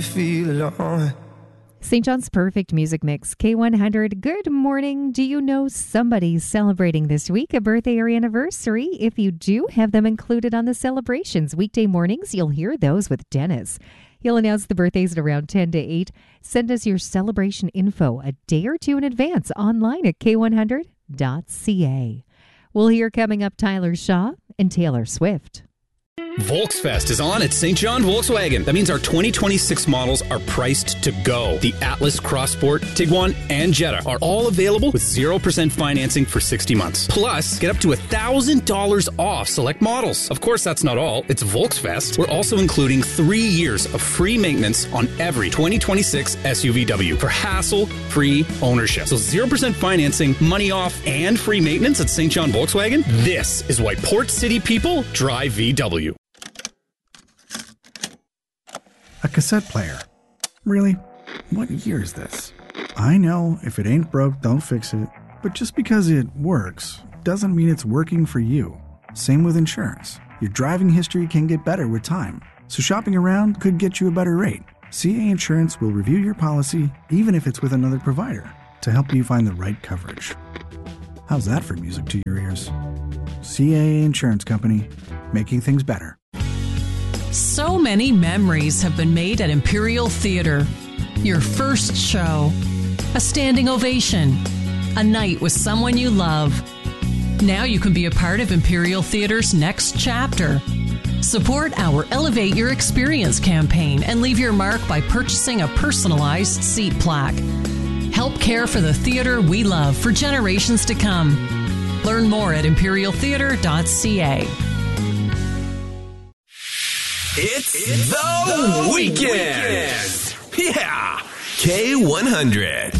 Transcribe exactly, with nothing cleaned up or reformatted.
Feel alone. Saint John's Perfect Music Mix, K one hundred. Good morning. Do you know somebody celebrating this week, a birthday or anniversary? If you do, have them included on the celebrations. Weekday mornings, you'll hear those with Dennis. He'll announce the birthdays at around ten to eight. Send us your celebration info a day or two in advance online at k one hundred dot c a. We'll hear coming up Tyler Shaw and Taylor Swift. Volksfest is on at Saint John Volkswagen. That means our twenty twenty-six models are priced to go. The Atlas, Crossport, Tiguan, and Jetta are all available with zero percent financing for sixty months. Plus, get up to one thousand dollars off select models. Of course, that's not all. It's Volksfest. We're also including three years of free maintenance on every twenty twenty-six S U V W for hassle-free ownership. So zero percent financing, money off, and free maintenance at Saint John Volkswagen. This is why Port City people drive V W. A cassette player. Really? What year is this? I know, if it ain't broke, don't fix it. But just because it works doesn't mean it's working for you. Same with insurance. Your driving history can get better with time. So shopping around could get you a better rate. C A Insurance will review your policy, even if it's with another provider, to help you find the right coverage. How's that for music to your ears? C A A Insurance Company, making things better. So many memories have been made at Imperial Theater. Your first show, a standing ovation, a night with someone you love. Now you can be a part of Imperial Theater's next chapter. Support our Elevate Your Experience campaign and leave your mark by purchasing a personalized seat plaque. Help care for the theater we love for generations to come. Learn more at imperial theater dot c a. It's, it's the, the weekend. weekend. Yeah. K one hundred.